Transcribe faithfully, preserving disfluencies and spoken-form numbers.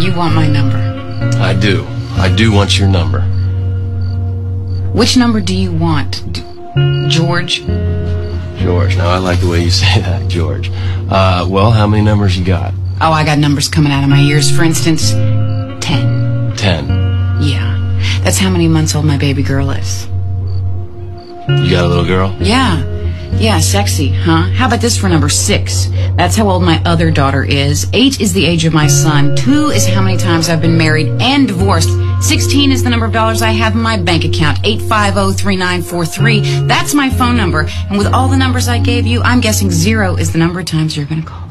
You want my number. I do. I do want your number. Which number do you want? D- George? George. Now, I like the way you say that, George. Uh, well, how many numbers you got? Oh, I got numbers coming out of my ears. For instance, ten. Ten. Yeah. That's how many months old my baby girl is. You got a little girl? Yeah. Yeah, sexy, huh? How about this for number six? That's how old my other daughter is. Eight is the age of my son. Two is how many times I've been married and divorced. Sixteen is the number of dollars I have in my bank account. Eight five zero three nine four three. That's my phone number. And with all the numbers I gave you, I'm guessing zero is the number of times you're going to call.